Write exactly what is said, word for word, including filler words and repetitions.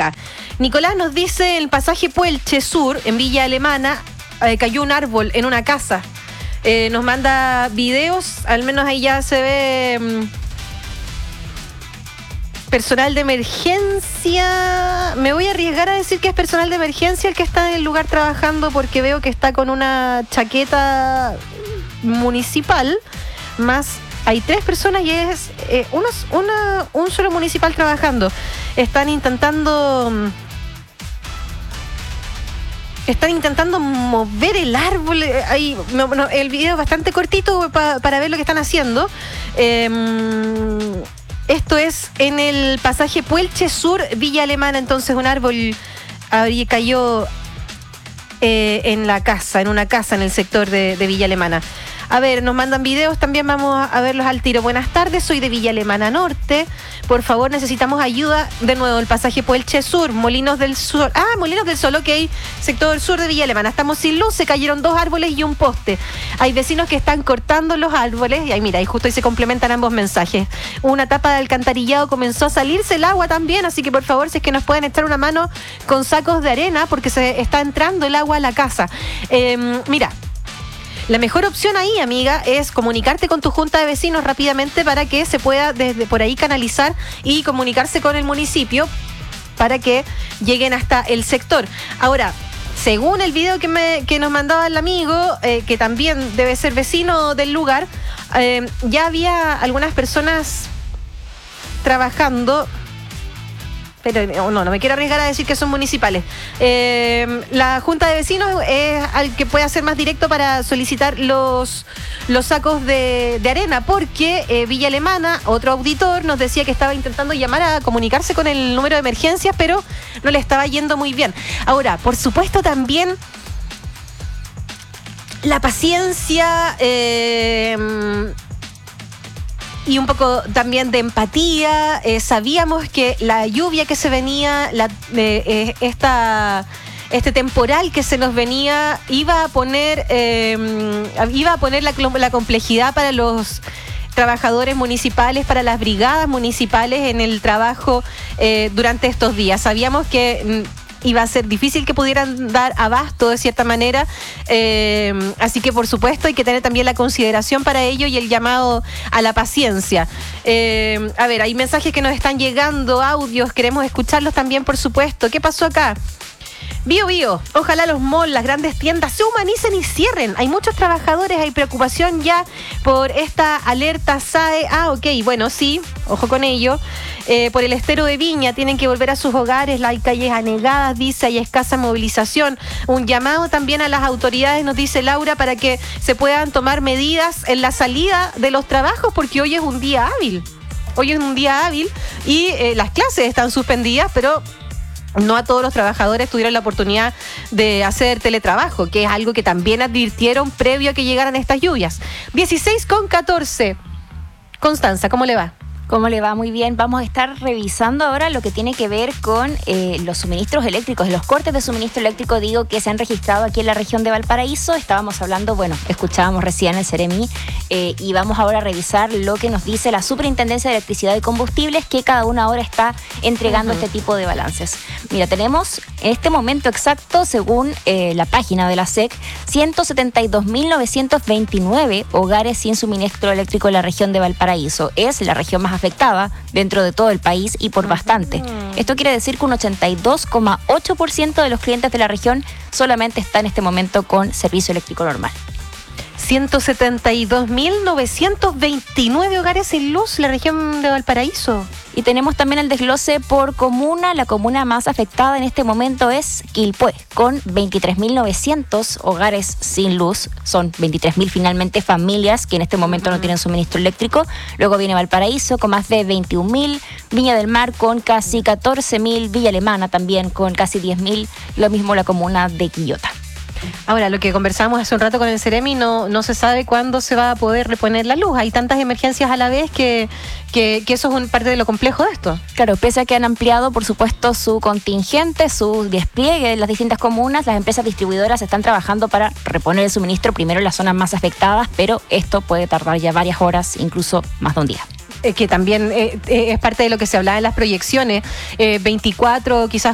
acá. Nicolás nos dice, el pasaje Puelche Sur, en Villa Alemana, eh, cayó un árbol en una casa. Eh, nos manda videos, al menos ahí ya se ve mmm, personal de emergencia. Me voy a arriesgar a decir que es personal de emergencia el que está en el lugar trabajando, porque veo que está con una chaqueta municipal, más hay tres personas y es eh, unos, una, un solo municipal trabajando. Están intentando... Están intentando mover el árbol. Ahí, no, no, el video es bastante cortito pa, para ver lo que están haciendo. Eh, esto es en el pasaje Puelche Sur, Villa Alemana. Entonces un árbol ahí cayó eh, en la casa, en una casa en el sector de, de Villa Alemana. A ver, nos mandan videos, también vamos a verlos al tiro. Buenas tardes, soy de Villa Alemana Norte. Por favor, necesitamos ayuda. De nuevo, el pasaje Puelche Sur, Molinos del Sol. Ah, Molinos del Sol, ok. Sector sur de Villa Alemana. Estamos sin luz, se cayeron dos árboles y un poste. Hay vecinos que están cortando los árboles. Y ahí, mira, y justo ahí se complementan ambos mensajes. Una tapa de alcantarillado comenzó a salirse el agua también, así que por favor, si es que nos pueden echar una mano con sacos de arena, porque se está entrando el agua a la casa. Eh, mira. La mejor opción ahí, amiga, es comunicarte con tu junta de vecinos rápidamente para que se pueda desde por ahí canalizar y comunicarse con el municipio para que lleguen hasta el sector. Ahora, según el video que, me, que nos mandaba el amigo, eh, que también debe ser vecino del lugar, eh, ya había algunas personas trabajando... Pero no, no me quiero arriesgar a decir que son municipales. Eh, la Junta de Vecinos es al que puede hacer más directo para solicitar los, los sacos de, de arena, porque eh, Villa Alemana, otro auditor, nos decía que estaba intentando llamar a comunicarse con el número de emergencias, pero no le estaba yendo muy bien. Ahora, por supuesto también la paciencia... Eh, y un poco también de empatía. Eh, sabíamos que la lluvia que se venía, la, eh, eh, esta, este temporal que se nos venía, iba a poner, eh, iba a poner la, la complejidad para los trabajadores municipales, para las brigadas municipales en el trabajo eh, durante estos días. Sabíamos que... iba a ser difícil que pudieran dar abasto de cierta manera, eh, así que por supuesto hay que tener también la consideración para ello y el llamado a la paciencia. Eh, a ver, hay mensajes que nos están llegando, audios, queremos escucharlos también, por supuesto. ¿Qué pasó acá? Bio, bio, ojalá los malls, las grandes tiendas se humanicen y cierren. Hay muchos trabajadores, hay preocupación ya por esta alerta S A E. Ah, ok, bueno, sí, ojo con ello. Eh, por el estero de Viña, tienen que volver a sus hogares, hay calles anegadas, dice, hay escasa movilización. Un llamado también a las autoridades, nos dice Laura, para que se puedan tomar medidas en la salida de los trabajos, porque hoy es un día hábil. Hoy es un día hábil y eh, las clases están suspendidas, pero... no a todos los trabajadores tuvieron la oportunidad de hacer teletrabajo, que es algo que también advirtieron previo a que llegaran estas lluvias. dieciséis con catorce. Constanza, ¿cómo le va? ¿Cómo le va? Muy bien. Vamos a estar revisando ahora lo que tiene que ver con eh, los suministros eléctricos, los cortes de suministro eléctrico, digo, que se han registrado aquí en la región de Valparaíso. Estábamos hablando, bueno, escuchábamos recién el Ceremi eh, y vamos ahora a revisar lo que nos dice la Superintendencia de Electricidad y Combustibles, que cada una hora está entregando uh-huh. este tipo de balances. Mira, tenemos en este momento exacto, según eh, la página de la S E C, ciento setenta y dos mil novecientos veintinueve hogares sin suministro eléctrico en la región de Valparaíso. Es la región más afectada dentro de todo el país y por bastante. Esto quiere decir que un ochenta y dos coma ocho por ciento de los clientes de la región solamente está en este momento con servicio eléctrico normal. ciento setenta y dos mil novecientos veintinueve hogares sin luz en la región de Valparaíso. Y tenemos también el desglose por comuna. La comuna más afectada en este momento es Quilpué, con veintitrés mil novecientos hogares sin luz. Son veintitrés mil finalmente familias que en este momento no tienen suministro eléctrico. Luego viene Valparaíso con más de veintiún mil, Viña del Mar con casi catorce mil, Villa Alemana también con casi diez mil, lo mismo la comuna de Quillota. Ahora, lo que conversamos hace un rato con el Ceremi, no, no se sabe cuándo se va a poder reponer la luz. Hay tantas emergencias a la vez que, que, que eso es un parte de lo complejo de esto. Claro, pese a que han ampliado, por supuesto, su contingente, su despliegue en las distintas comunas, las empresas distribuidoras están trabajando para reponer el suministro primero en las zonas más afectadas, pero esto puede tardar ya varias horas, incluso más de un día. Eh, que también eh, eh, es parte de lo que se hablaba en las proyecciones, eh, veinticuatro, quizás